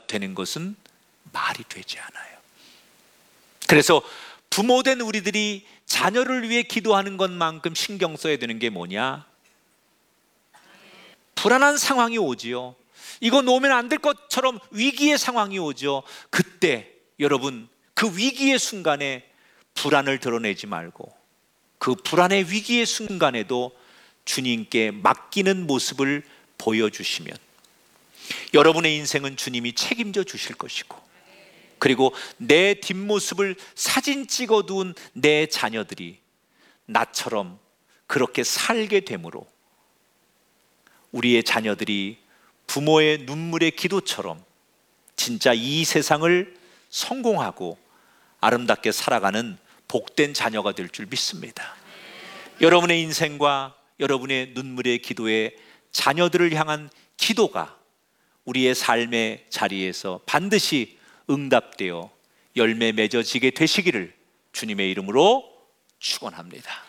되는 것은 말이 되지 않아요. 그래서 부모된 우리들이 자녀를 위해 기도하는 것만큼 신경 써야 되는 게 뭐냐? 불안한 상황이 오지요. 이거 놓으면 안 될 것처럼 위기의 상황이 오죠. 그때 여러분, 그 위기의 순간에 불안을 드러내지 말고 그 불안의 위기의 순간에도 주님께 맡기는 모습을 보여주시면 여러분의 인생은 주님이 책임져 주실 것이고, 그리고 내 뒷모습을 사진 찍어둔 내 자녀들이 나처럼 그렇게 살게 되므로 우리의 자녀들이 부모의 눈물의 기도처럼 진짜 이 세상을 성공하고 아름답게 살아가는 복된 자녀가 될 줄 믿습니다. 여러분의 인생과 여러분의 눈물의 기도에 자녀들을 향한 기도가 우리의 삶의 자리에서 반드시 응답되어 열매 맺어지게 되시기를 주님의 이름으로 축원합니다.